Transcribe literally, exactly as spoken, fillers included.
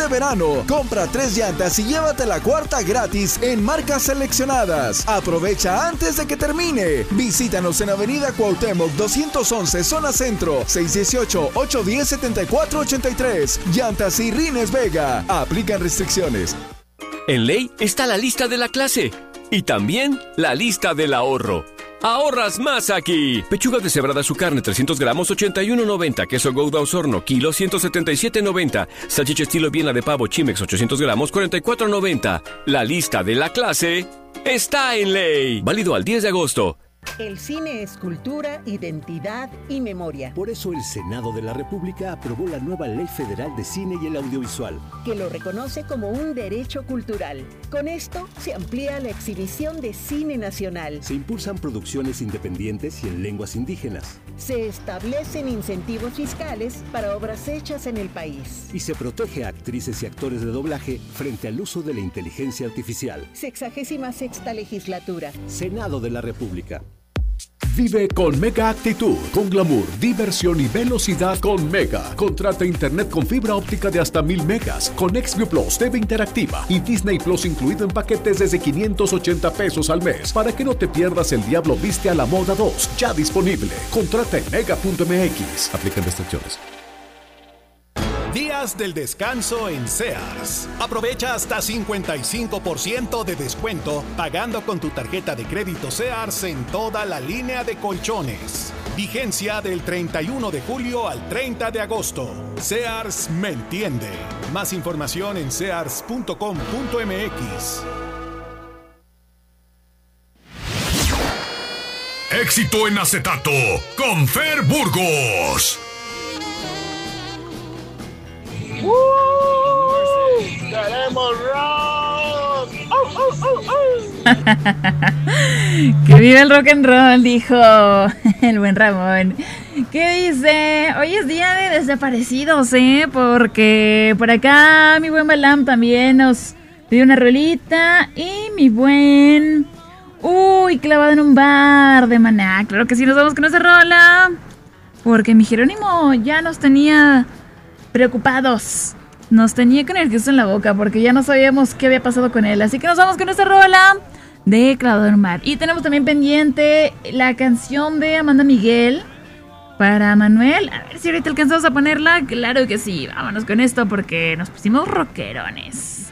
de verano. Compra tres llantas y llévate la cuarta gratis en marcas seleccionadas. Aprovecha antes de que termine. Visítanos en Avenida Cuauhtémoc doscientos once, Zona Centro, seis uno ocho, ocho uno cero, siete cuatro ocho tres. Llantas y Rines Vega. Aplican restricciones. En Ley está la lista de la clase y también la lista del ahorro. ¡Ahorras más aquí! Pechuga deshebrada su carne, trescientos gramos, ochenta y uno noventa. Queso Gouda Osorno, kilo, ciento setenta y siete noventa. Salchicha estilo Viena de pavo Chimex, ochocientos gramos, cuarenta y cuatro noventa. La lista de la clase está en Ley. Válido al diez de agosto. El cine es cultura, identidad y memoria. Por eso el Senado de la República aprobó la nueva Ley Federal de Cine y el Audiovisual, que lo reconoce como un derecho cultural. Con esto se amplía la exhibición de cine nacional. Se impulsan producciones independientes y en lenguas indígenas. Se establecen incentivos fiscales para obras hechas en el país. Y se protege a actrices y actores de doblaje frente al uso de la inteligencia artificial. Sexagésima sexta legislatura. Senado de la República. Vive con Mega Actitud, con glamour, diversión y velocidad con Mega. Contrata internet con fibra óptica de hasta mil megas, con Xview Plus, T V interactiva y Disney Plus incluido en paquetes desde quinientos ochenta pesos al mes. Para que no te pierdas El Diablo Viste a la Moda dos, ya disponible. Contrata en mega punto m x. Aplican restricciones. Días del descanso en Sears. Aprovecha hasta cincuenta y cinco por ciento de descuento pagando con tu tarjeta de crédito Sears en toda la línea de colchones. Vigencia del treinta y uno de julio al treinta de agosto. Sears me entiende. Más información en sears punto com punto m x. Éxito en acetato con Fer Burgos. ¡Uh! ¡Queremos rock! ¡Oh, oh, oh, oh! ¡Que viva el rock and roll! Dijo el buen Ramón. ¿Qué dice? Hoy es día de desaparecidos, ¿eh? Porque por acá mi buen Balam también nos pidió una rolita. Y mi buen... Uy, clavado en un bar de Maná. Claro que sí, nos vamos con esa rola. Porque mi Jerónimo ya nos tenía... preocupados. Nos tenía con el queso en la boca porque ya no sabíamos qué había pasado con él. Así que nos vamos con esta rola de Clavado en un Mar. Y tenemos también pendiente la canción de Amanda Miguel para Manuel. A ver si ahorita alcanzamos a ponerla. Claro que sí. Vámonos con esto porque nos pusimos rockerones.